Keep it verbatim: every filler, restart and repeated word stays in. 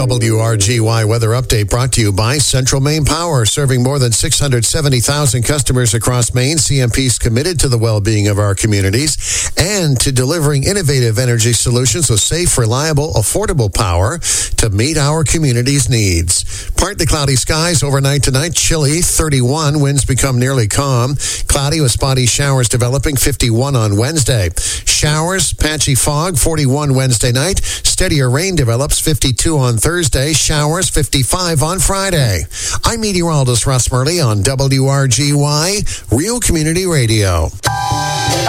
W R G Y weather update brought to you by Central Maine Power, serving more than six hundred seventy thousand customers across Maine. C M P's committed to the well-being of our communities and to delivering innovative energy solutions with safe, reliable, affordable power to meet our community's needs. Partly cloudy skies overnight tonight, chilly, thirty-one. Winds become nearly calm. Cloudy with spotty showers developing, fifty-one on Wednesday. Showers, patchy fog, forty-one Wednesday night. Steadier rain develops, fifty-two on Thursday. Showers, fifty-five on Friday. I'm meteorologist Russ Murley on W R G Y, Real Community Radio.